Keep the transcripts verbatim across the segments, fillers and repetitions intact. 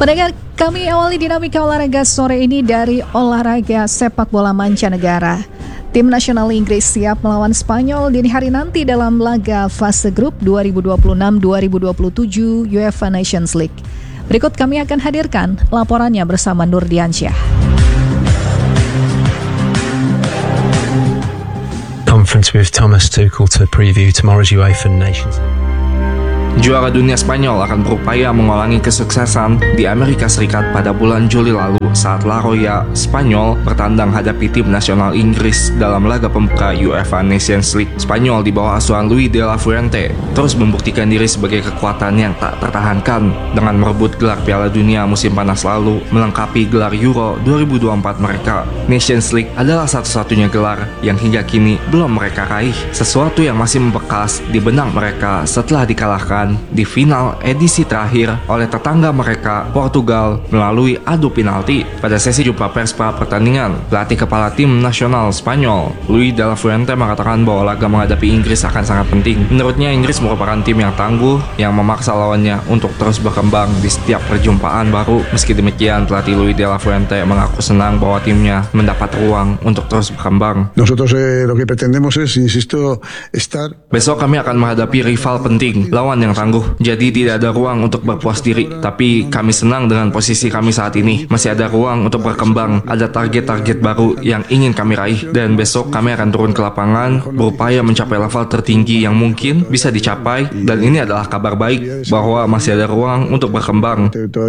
Pendengar, kami awali dinamika olahraga sore ini dari olahraga sepak bola mancanegara. Tim nasional Inggris siap melawan Spanyol dini hari nanti dalam laga fase grup dua ribu dua puluh enam dua ribu dua puluh tujuh UEFA Nations League. Berikut kami akan hadirkan laporannya bersama Nur Diansyah. Conference with Thomas Tuchel to preview tomorrow's UEFA Nations League. Juara dunia Spanyol akan berupaya mengulangi kesuksesan di Amerika Serikat pada bulan Juli lalu saat La Roya, Spanyol bertandang hadapi tim nasional Inggris dalam laga pembuka UEFA Nations League. Spanyol di bawah asuhan Luis de la Fuente terus membuktikan diri sebagai kekuatan yang tak tertahankan dengan merebut gelar Piala Dunia musim panas lalu melengkapi gelar Euro dua ribu dua puluh empat mereka. Nations League adalah satu-satunya gelar yang hingga kini belum mereka raih, sesuatu yang masih membekas di benak mereka setelah dikalahkan di final edisi terakhir oleh tetangga mereka Portugal melalui adu penalti. Pada sesi jumpa pers pra pertandingan, pelatih kepala tim nasional Spanyol Luis de la Fuente mengatakan bahwa laga menghadapi Inggris akan sangat penting. Menurutnya Inggris merupakan tim yang tangguh yang memaksa lawannya untuk terus berkembang di setiap perjumpaan baru. Meski demikian, pelatih Luis de la Fuente mengaku senang bahwa timnya mendapat ruang untuk terus berkembang. Nosotros eh, lo que pretendemos es, insisto, estar. Besok kami akan menghadapi rival penting, lawan yang tangguh, jadi tidak ada ruang untuk berpuas diri. Tapi kami senang dengan posisi kami saat ini. Masih ada ruang untuk berkembang, ada target-target baru yang ingin kami raih. Dan besok kami akan turun ke lapangan, berupaya mencapai level tertinggi yang mungkin bisa dicapai. Dan ini adalah kabar baik bahwa masih ada ruang untuk berkembang.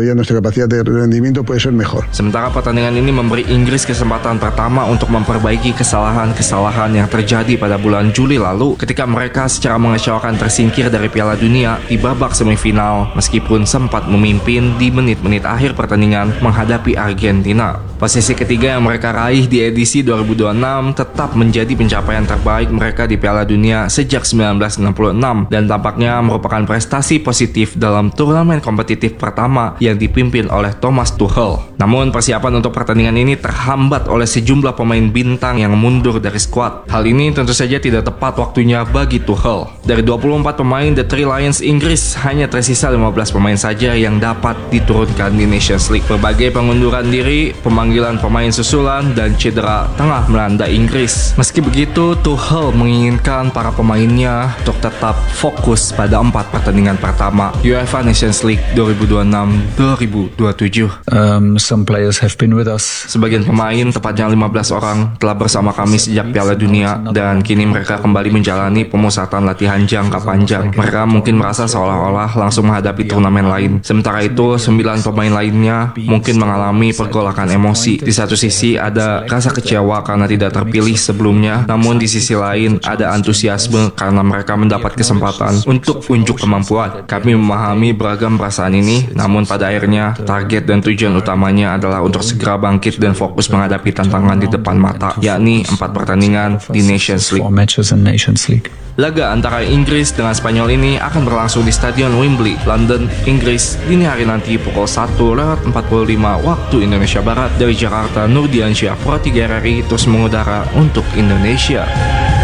Sementara pertandingan ini memberi Inggris kesempatan pertama untuk memperbaiki kesalahan-kesalahan yang terjadi pada bulan Juli lalu ketika mereka secara mengecewakan tersingkir dari Piala Dunia di babak semifinal meskipun sempat memimpin di menit-menit akhir pertandingan menghadapi Argentina. Posisi ketiga yang mereka raih di edisi dua ribu dua puluh enam tetap menjadi pencapaian terbaik mereka di Piala Dunia sejak seribu sembilan ratus enam puluh enam dan tampaknya merupakan prestasi positif dalam turnamen kompetitif pertama yang dipimpin oleh Thomas Tuchel. Namun persiapan untuk pertandingan ini terhambat oleh sejumlah pemain bintang yang mundur dari skuad. Hal ini tentu saja tidak tepat waktunya bagi Tuchel. Dari dua puluh empat pemain The Three Lions Inggris, hanya tersisa lima belas pemain saja yang dapat diturunkan di Nations League. Berbagai pengunduran diri, pemanggilan pemain susulan, dan cedera tengah melanda Inggris. Meski begitu, Tuchel menginginkan para pemainnya untuk tetap fokus pada empat pertandingan pertama UEFA Nations League dua ribu dua puluh enam dua ribu dua puluh tujuh. Um, some players have been with us. Sebagian pemain, tepatnya lima belas orang, telah bersama kami sejak Piala Dunia dan kini mereka kembali menjalani pemusatan latihan jangka panjang. Mereka mungkin merasa seolah-olah langsung menghadapi turnamen lain. Sementara itu, sembilan pemain lainnya mungkin mengalami pergolakan emosi. Di satu sisi ada rasa kecewa karena tidak terpilih sebelumnya, namun di sisi lain ada antusiasme karena mereka mendapat kesempatan untuk unjuk kemampuan. Kami memahami beragam perasaan ini, namun pada akhirnya target dan tujuan utamanya adalah untuk segera bangkit dan fokus menghadapi tantangan di depan mata, yakni empat pertandingan di Nations League. Laga antara Inggris dengan Spanyol ini akan berlangsung di Stadion Wembley, London, Inggris, dini hari nanti pukul satu lewat empat puluh lima waktu Indonesia Barat. Dari Jakarta, Nur Diansyah, Pro tiga R R I terus mengudara untuk Indonesia.